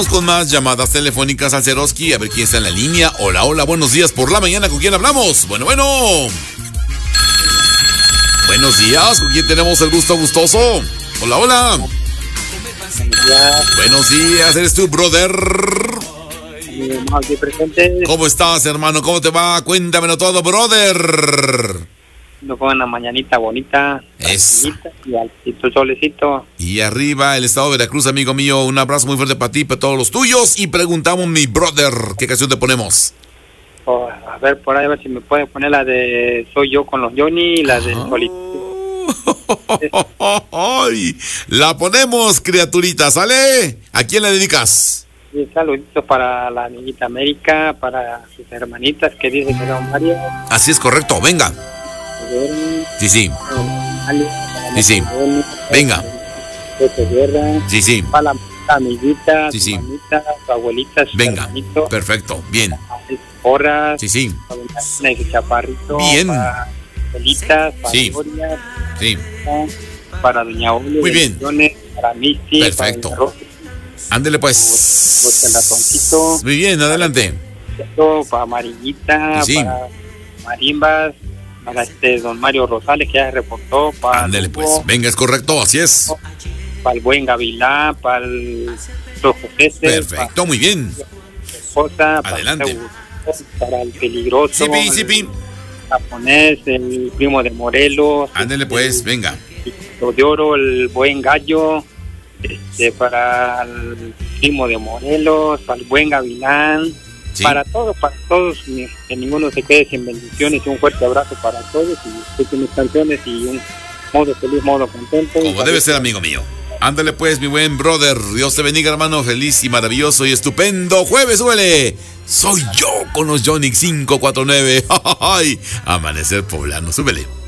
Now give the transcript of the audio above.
Con más llamadas telefónicas al Ceroski, a ver quién está en la línea. Hola, hola, buenos días por la mañana. ¿Con quién hablamos? Bueno. Buenos días, ¿con quién tenemos el gusto gustoso? Hola, hola. Buenos días, ¿eres tú, brother? Aquí presente. ¿Cómo estás, hermano? ¿Cómo te va? Cuéntamelo todo, brother. Con una mañanita bonita. Es. Y altito solecito. Y arriba el estado de Veracruz, amigo mío. Un abrazo muy fuerte para ti, para todos los tuyos. Y preguntamos, mi brother, ¿qué canción te ponemos? A ver, por ahí, a ver si me puede poner la de Soy Yo con los Johnny y la de Solito. Ay, la ponemos, criaturita, ¿sale? ¿A quién la dedicas? Y saluditos para la niñita América, para sus hermanitas que dice que son Mario. Así es correcto, venga. Sí. Sí. Venga. Sí. Para la amiguita, sí. Mamita, su abuelita, su venga. Hermanito. Perfecto, bien. Porras. Sí. Para Chaparrito. Bien. Para Felitas, para Gloria. Sí. Para Doña Ole. Muy bien. Para Misty. Perfecto. Ándele pues. El ratoncito. Muy bien, adelante. Para Amarillita. Sí. Para Marimbas. Para don Mario Rosales, que ya se reportó. Ándele pues. Venga, es correcto, así es. Para el buen Gavilán, para el Rojo Jesse. Perfecto, muy bien. Esposa, adelante. Para el peligroso. Sí. Japonés, el primo de Morelos. Ándele pues, venga. El de oro, el buen gallo. Para el primo de Morelos, para el buen Gavilán. Sí. Para todos, que ninguno se quede sin bendiciones, y un fuerte abrazo para todos, y escuchen mis canciones y un modo feliz, modo contento. Como debe ser, amigo mío. Ándale pues, mi buen brother. Dios te bendiga, hermano. Feliz y maravilloso y estupendo jueves, súbele. Soy yo con los Johnny 549. Amanecer poblano, súbele.